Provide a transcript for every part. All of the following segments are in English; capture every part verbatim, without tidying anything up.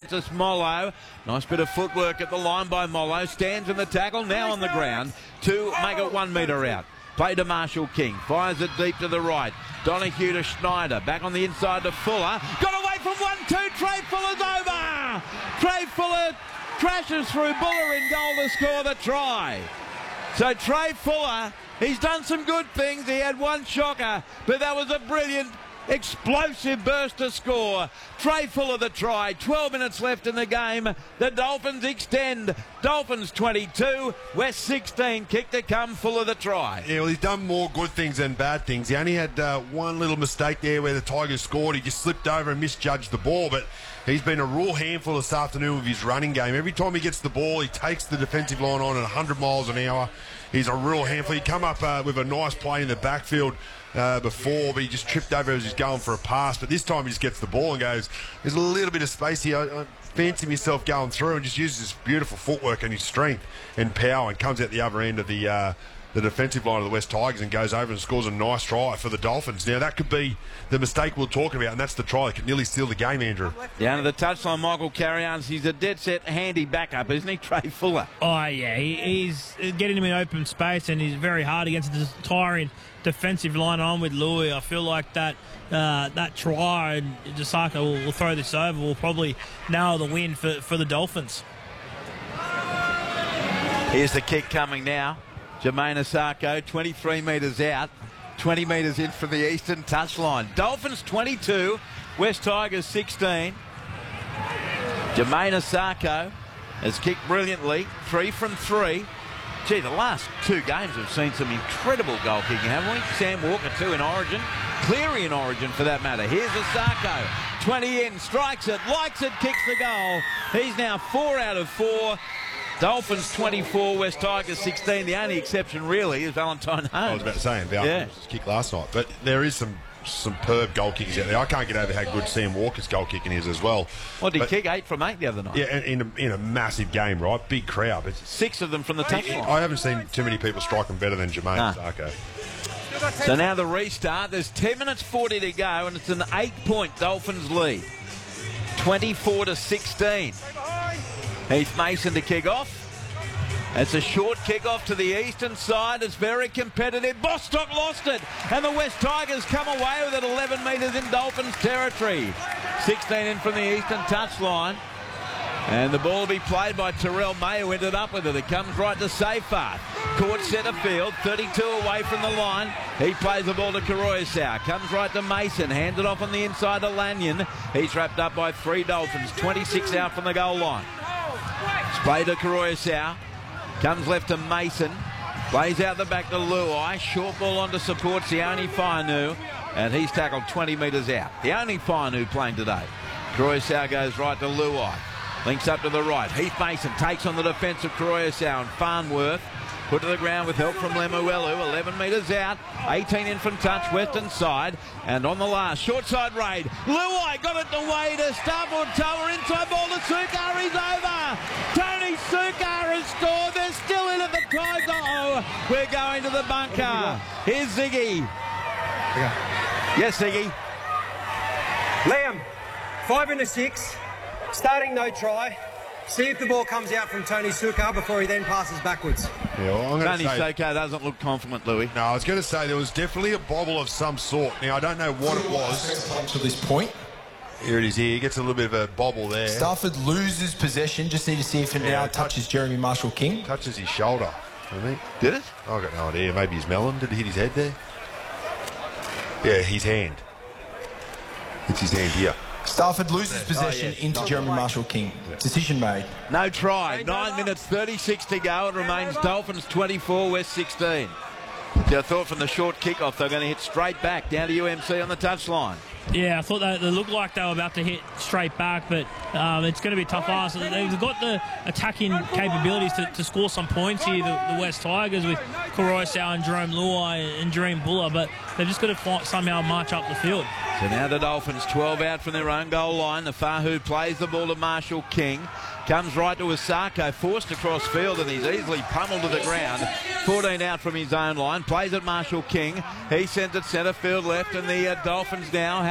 Francis Mollo. Nice bit of footwork at the line by Mollo. Stands in the tackle, now on the ground to make it one metre out. Play to Marshall King. Fires it deep to the right. Donahue to Schneider. Back on the inside to Fuller. Got away from one, two. Trey Fuller's over. Trey Fuller crashes through Buller in goal to score the try. So Trey Fuller, he's done some good things. He had one shocker, but that was a brilliant, explosive burst to score. Trey Fuller the try. twelve minutes left in the game. The Dolphins extend. Dolphins twenty-two, West sixteen. Kick to come. Fuller the try. Yeah, well, he's done more good things than bad things. He only had uh, one little mistake there where the Tigers scored. He just slipped over and misjudged the ball, but he's been a real handful this afternoon with his running game. Every time he gets the ball, he takes the defensive line on at one hundred miles an hour. He's a real handful. He come up uh, with a nice play in the backfield uh, before, but he just tripped over as he's going for a pass. But this time he just gets the ball and goes, there's a little bit of space here. I, I fancy myself going through, and just uses his beautiful footwork and his strength and power and comes out the other end of the uh, the defensive line of the West Tigers and goes over and scores a nice try for the Dolphins. Now, that could be the mistake we're talking about, and that's the try that could nearly steal the game, Andrew. Down to the touchline, Michael Carry-ons. He's a dead-set, handy backup, isn't he, Trey Fuller? Oh, yeah. He, he's getting him in open space, and he's very hard against the tiring defensive line on with Louis. I feel like that uh, that try, and Jasaka will, will throw this over, will probably nail the win for, for the Dolphins. Here's the kick coming now. Jermaine Asako, twenty-three metres out, twenty metres in from the eastern touchline. Dolphins twenty-two, West Tigers sixteen. Jermaine Asako has kicked brilliantly, three from three. Gee, the last two games have seen some incredible goal kicking, haven't we? Sam Walker, two in Origin. Cleary in Origin, for that matter. Here's Asako, twenty in, strikes it, likes it, kicks the goal. He's now four out of four. Dolphins twenty-four, West Tigers sixteen. The only exception, really, is Valentine Holmes. I was about to say, Valentine yeah. was kicked last night. But there is some superb goal kickers out there. I can't get over how good Sam Walker's goal kicking is as well. What did he but, kick? Eight from eight the other night. Yeah, in a, in a massive game, right? Big crowd. But Six of them from the touchline. I haven't seen too many people strike them better than Jermaine nah. Asako. So now the restart. There's ten minutes forty to go, and it's an eight-point Dolphins lead. twenty-four to sixteen. Heath Mason to kick off. It's a short kick off to the eastern side. It's very competitive. Bostock lost it, and the West Tigers come away with it eleven metres in Dolphins territory. sixteen in from the eastern touchline. And the ball will be played by Terrell May, who ended up with it. It comes right to Seyfarth. Court centre field, thirty-two away from the line. He plays the ball to Karoyasau. Comes right to Mason. Hands it off on the inside to Lanyon. He's wrapped up by three Dolphins. twenty-six out from the goal line. It's played to Karoyasau. Comes left to Mason. Plays out the back to Luai. Short ball on to support Sione Fainu. And he's tackled twenty metres out. The only Fainu playing today. Karoyasau goes right to Luai. Links up to the right. Heath Mason takes on the defence of Karoyasau, and Farnworth put to the ground with help from Lemuelu. eleven metres out. eighteen in from touch, western side. And on the last, short side raid. Luai got it away to Starboard Tower. Inside ball to Sukar. He's over. Tony Sukar has scored. They're still in at the ties. Uh-oh. We're going to the bunker. Here's Ziggy. Yes, Ziggy. Liam, five and a six. Starting no try. See if the ball comes out from Tony Sukar before he then passes backwards. Yeah, well, I'm Tony say, Sukar doesn't look confident, Louis. No, I was going to say there was definitely a bobble of some sort. Now, I don't know what it was. To this point. Here it is here. He gets a little bit of a bobble there. Stafford loses possession. Just need to see if it Yeah, now touch- touches Jeremy Marshall King. Touches his shoulder, I think. Did it? I've got no idea. Maybe his melon. Did it hit his head there? Yeah, his hand. It's his hand here. Stafford loses possession Oh, yeah. into Jeremy Marshall King. Decision made. No try. Nine minutes thirty-six to go. It remains Dolphins twenty-four, West sixteen. I thought from the short kickoff they were going to hit straight back down to U M C on the touchline. Yeah, I thought they, they looked like they were about to hit straight back, but um, it's going to be a tough ask. They've got the attacking capabilities to, to score some points here, the, the West Tigers, with Karoyasau and Jerome Luai and Dream Buller, but they've just got to fight, somehow march up the field. So now the Dolphins, twelve out from their own goal line. The Fahu plays the ball to Marshall King. Comes right to Asako, forced across field, and he's easily pummeled to the ground. fourteen out from his own line. Plays at Marshall King. He sends it centre field left, and the uh, Dolphins now have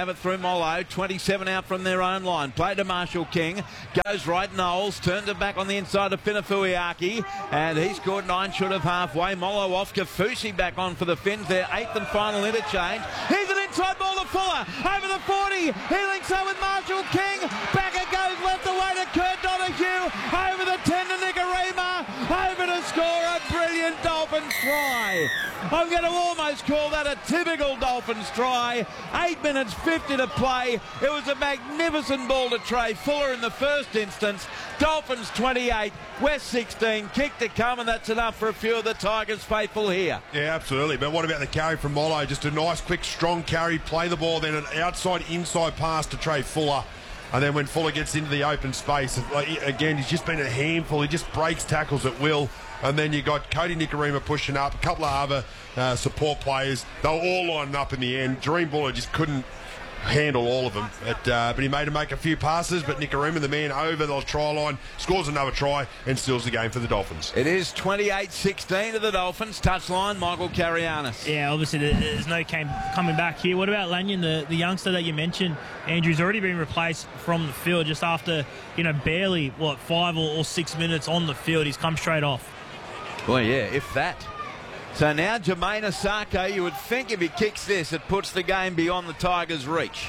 have it through Mollo. twenty-seven out from their own line. Play to Marshall King. Goes right, Knowles. Turns it back on the inside of Finafuiaki. And he's scored nine short of halfway. Mollo off. Kafusi back on for the Finns. Their eighth and final interchange. Here's an inside ball to Fuller. Over the forty. He links up with Marshall King. Back it goes left away to Kurt Donahue. Over the ten to Nicarima. Over to score a brilliant Dolphins try. I'm going to almost call that a typical Dolphins try. Eight minutes fifty to play. It was a magnificent ball to Trey Fuller in the first instance. Dolphins twenty-eight, West sixteen. Kick to come, and that's enough for a few of the Tigers faithful here. Yeah, absolutely. But what about the carry from Mollo? Just a nice, quick, strong carry. Play the ball, then an outside-inside pass to Trey Fuller. And then when Fuller gets into the open space, again, he's just been a handful. He just breaks tackles at will. And then you got Cody Nicarima pushing up, a couple of other uh, support players. They were all lining up in the end. Dream Buller just couldn't handle all of them. But, uh, but he made him make a few passes, but Nicarima, the man over the try line, scores another try and steals the game for the Dolphins. It is twenty-eight sixteen to the Dolphins. Touchline, Michael Carianis. Yeah, obviously there's no came, coming back here. What about Lanyon, the, the youngster that you mentioned? Andrew's already been replaced from the field just after, you know, barely, what, five or, or six minutes on the field. He's come straight off. Well, yeah, if that. So now Jermaine Asako, you would think if he kicks this, it puts the game beyond the Tigers' reach.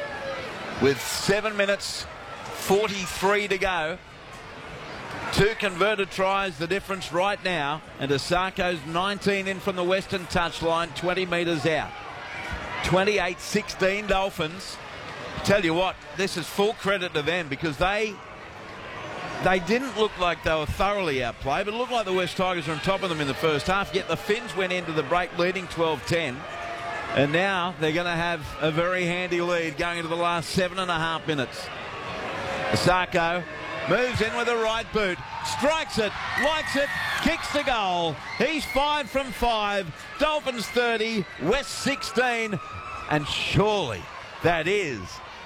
With seven minutes forty-three to go. Two converted tries, the difference right now. And Asako's nineteen in from the western touchline, twenty metres out. twenty-eight sixteen Dolphins. Tell you what, this is full credit to them because they... They didn't look like they were thoroughly outplayed, but it looked like the West Tigers were on top of them in the first half, yet the Finns went into the break leading twelve ten. And now they're going to have a very handy lead going into the last seven and a half minutes. Asako moves in with a right boot, strikes it, likes it, kicks the goal. He's five from five. Dolphins thirty, West sixteen. And surely that is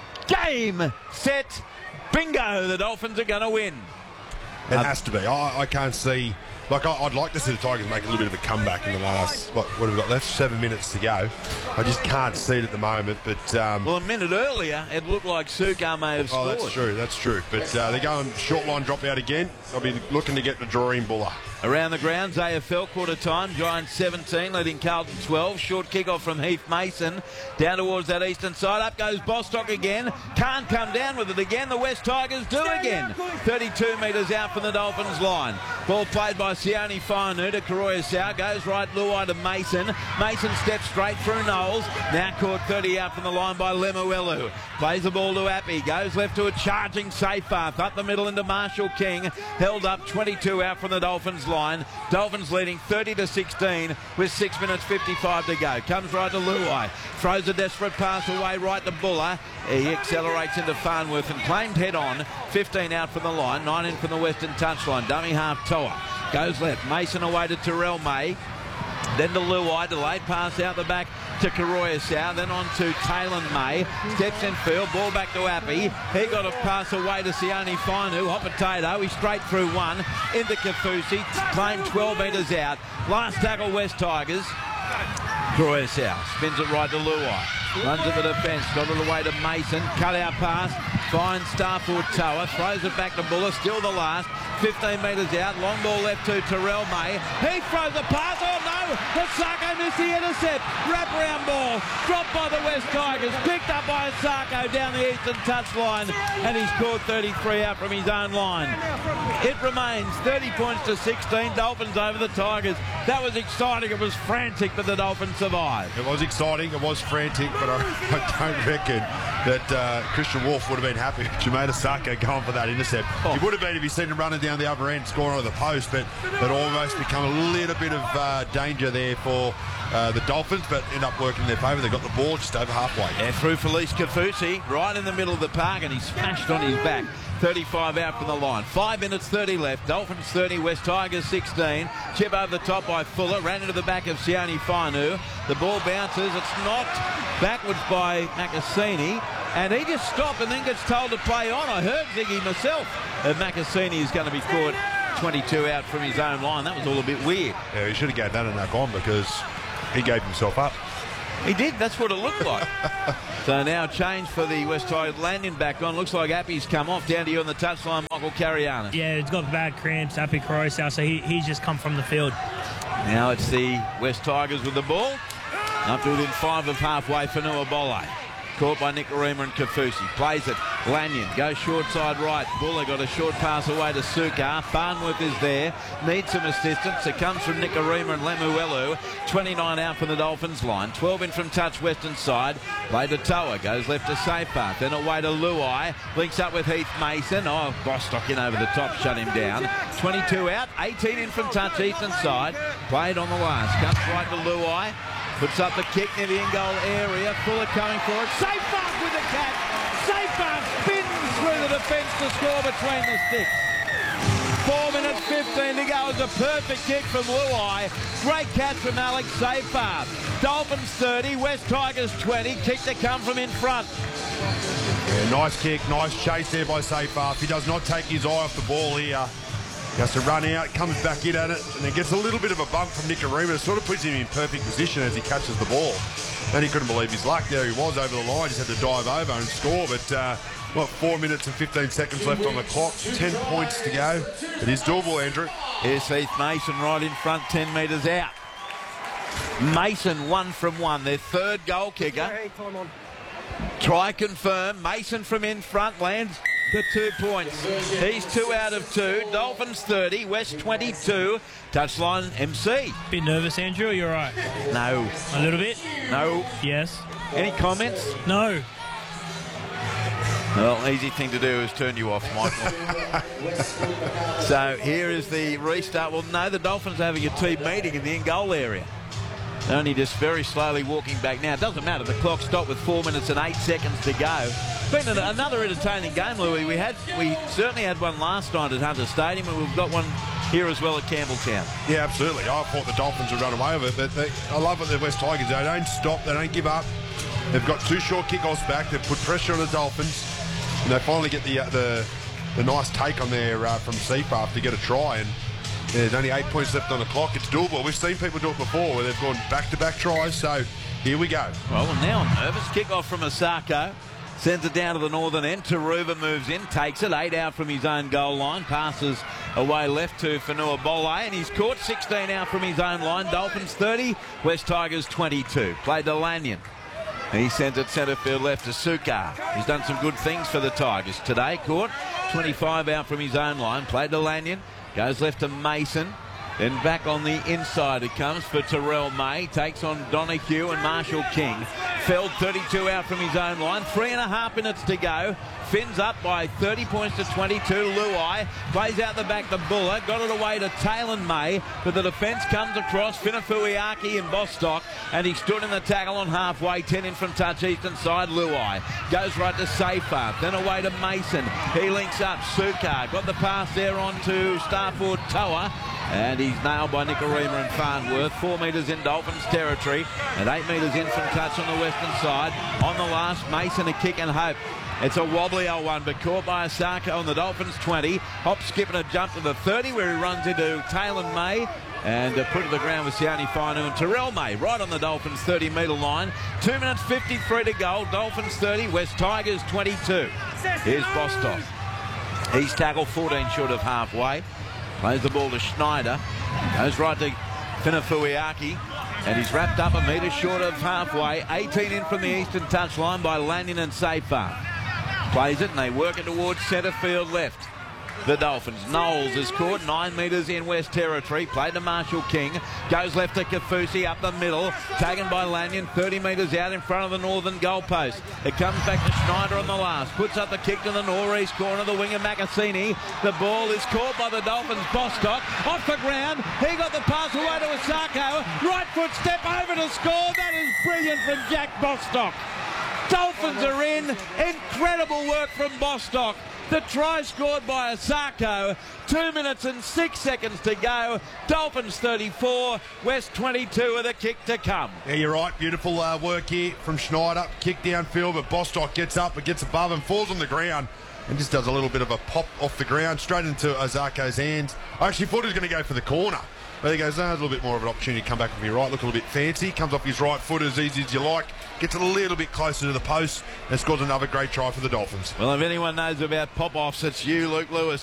game, set, bingo, the Dolphins are going to win. It has to be. I, I can't see... Like, I, I'd like to see the Tigers make a little bit of a comeback in the last... What, what have we got left? Seven minutes to go. I just can't see it at the moment, but... Um, well, a minute earlier, it looked like Sukar may have oh, scored. that's true, that's true. But uh, they're going short line drop out again. I'll be looking to get the Dream Buller. Around the grounds, A F L quarter time. Giants seventeen, leading Carlton twelve. Short kick-off from Heath Mason. Down towards that eastern side. Up goes Bostock again. Can't come down with it again. The West Tigers do again. thirty-two metres out from the Dolphins line. Ball played by Sione Fainu to Koroya-Sau. Goes right, Luai to Mason. Mason steps straight through Knowles. Now caught thirty out from the line by Lemuelu. Plays the ball to Appy. Goes left to a charging Seyfarth. Up the middle into Marshall King. Held up twenty-two out from the Dolphins line. Dolphins leading thirty to sixteen with six minutes fifty-five to go. Comes right to Luai. Throws a desperate pass away right to Buller. He accelerates into Farnworth and claimed head on. fifteen out from the line. nine in from the western touchline. Dummy half Toa. Goes left. Mason away to Terrell May. Then to Luai, delayed pass out the back to Koroya-Sau, then on to Taylor May. Steps in field, ball back to Appy. He got a pass away to Sione Fainu. Hot potato, he's straight through one. Into Kafusi, claimed twelve metres out. Last tackle, West Tigers. Koroya-Sau spins it right to Luai. Runs at the defence, got it away to Mason. Cut out pass, finds Starford Toa, throws it back to Buller, still the last. fifteen metres out, long ball left to Terrell May. He throws a pass, oh no! Asako missed the intercept. Wraparound ball, dropped by the West Tigers, picked up by Asako down the eastern touchline, and he scored thirty-three out from his own line. It remains thirty points to sixteen, Dolphins over the Tigers. That was exciting, it was frantic, but the Dolphins survived. It was exciting, it was frantic, but I, I don't reckon that uh, Christian Wolf would have been happy with Jermaine Asako going for that intercept. Oh. He would have been if he'd seen him running down the other end, scoring on the post, but it almost become a little bit of uh, danger there for uh, the Dolphins, but end up working in their favour. They got the ball just over halfway. Yeah, through Felice Kafusi, right in the middle of the park, and he smashed on his back. thirty-five out from the line. Five minutes thirty left. Dolphins thirty, West Tigers sixteen. Chip over the top by Fuller. Ran into the back of Sione Fainu. The ball bounces. It's knocked backwards by Makasini. And he just stopped and then gets told to play on. I heard Ziggy myself. And Makasini is going to be caught twenty-two out from his own line. That was all a bit weird. Yeah, he should have gave that a knock on because he gave himself up. He did. That's what it looked like. So now change for the West Tigers. Lanyon back on. Looks like Appy's come off. Down to you on the touchline, Michael Cariana. Yeah, he's got bad cramps, Appy Carousel, so he, he's just come from the field. Now it's the West Tigers with the ball. Up to within five of halfway for Nuabole. Caught by Nicarima and Kafusi. Plays it. Lanyon goes short side right. Buller got a short pass away to Sukar. Farnworth is there. Needs some assistance. It comes from Nicarima and Lemuelu. twenty-nine out from the Dolphins line. twelve in from touch western side. Played to Toa. Goes left to Safar. Then away to Luai. Links up with Heath Mason. Oh, Bostock in over the top. Shut him down. twenty-two out. eighteen in from touch eastern side. Played on the last. Comes right to Luai. Puts up the kick near the in-goal area. Fuller coming for it. Safar with the catch. Safar spins through the defence to score between the sticks. Four minutes fifteen to go. It's a perfect kick from Luai. Great catch from Alex Safar. Dolphins thirty, West Tigers twenty. Kick to come from in front. Yeah, nice kick, nice chase there by Safar. He does not take his eye off the ball here. He has to run out, comes back in at it, and then gets a little bit of a bump from Nicarima. It sort of puts him in perfect position as he catches the ball. And he couldn't believe his luck. There he was over the line, just had to dive over and score. But, uh, what, four minutes and fifteen seconds left on the clock. Ten points to go. It is doable, Andrew. Here's Heath Mason right in front, ten metres out. Mason one from one, their third goal kicker. Try confirm. Mason from in front lands the two points. He's two out of two. Dolphins thirty, West twenty-two. Touchline M C. Bit nervous, Andrew, or you're right? No. A little bit? No. Yes. Any comments? No. Well, easy thing to do is turn you off, Michael. So here is the restart. Well, no, the Dolphins are having a team meeting in the in-goal area. Only just very slowly walking back now. It doesn't matter. The clock stopped with four minutes and eight seconds to go. Been another entertaining game, Louis. We had, we certainly had one last night at Hunter Stadium, and we've got one here as well at Campbelltown. Yeah, absolutely. I thought the Dolphins would run away with it, but they, I love what the West Tigers do. They don't stop. They don't give up. They've got two short kickoffs back. They've put pressure on the Dolphins, and they finally get the uh, the, the nice take on there uh, from Seapath to get a try. And there's only eight points left on the clock. It's doable. We've seen people do it before where they've gone back-to-back tries, so here we go. Well, now I'm nervous. Kick-off from Asako. Sends it down to the northern end. Taruva moves in, takes it. Eight out from his own goal line. Passes away left to Nuabole, and he's caught sixteen out from his own line. Dolphins thirty, West Tigers twenty-two. Played to Lanyon. He sends it centre field left to Sukar. He's done some good things for the Tigers today. Caught twenty-five out from his own line. Played to Lanyon. Goes left to Mason. Then back on the inside it comes for Terrell May. Takes on Donahue and Marshall King. Felled thirty-two out from his own line. Three and a half minutes to go. Finns up by thirty points to twenty-two. Luai plays out the back to Buller. Got it away to Taylor May. But the defence comes across. Finafuiaki and Bostock. And he stood in the tackle on halfway. ten in from touch eastern side. Luai goes right to Safar. Then away to Mason. He links up. Sukar got the pass there on to Starford Toa. And he's nailed by Nicarima and Farnworth. Four metres in Dolphins territory. And eight metres in from touch on the western side. On the last, Mason a kick and hope. It's a wobbly old one, but caught by Asako on the Dolphins twenty. Hop, skip and a jump to the thirty where he runs into Taylor May. And uh, put to the ground with Sione Fainu and Terrell May right on the Dolphins thirty metre line. Two minutes fifty-three to go. Dolphins thirty, West Tigers twenty-two. Here's Bostock. He's tackled fourteen short of halfway. Plays the ball to Schneider. Goes right to Finafuiaki. And he's wrapped up a metre short of halfway. eighteen in from the eastern touchline by Lanyon and Safar. Plays it and they work it towards centre field left. The Dolphins. Knowles is caught nine metres in West Territory. Played to Marshall King. Goes left to Kafusi up the middle. Taken by Lanyon. thirty metres out in front of the northern goalpost. It comes back to Schneider on the last. Puts up the kick to the northeast corner. The winger Macassini. The ball is caught by the Dolphins. Bostock off the ground. He got the pass away to Asako. Right foot step over to score. That is brilliant from Jack Bostock. Dolphins are in. Incredible work from Bostock. The try scored by Asako. Two minutes and six seconds to go. Dolphins thirty-four, West twenty-two with a kick to come. Yeah, you're right. Beautiful uh, work here from Schneider. Kick downfield, but Bostock gets up and gets above and falls on the ground. and just does a little bit of a pop off the ground straight into Ozako's hands. I actually thought he was going to go for the corner, but he goes, oh, a little bit more of an opportunity to come back with your right, look a little bit fancy, comes off his right foot as easy as you like, gets a little bit closer to the post, and scores another great try for the Dolphins. Well, if anyone knows about pop-offs, it's you, Luke Lewis.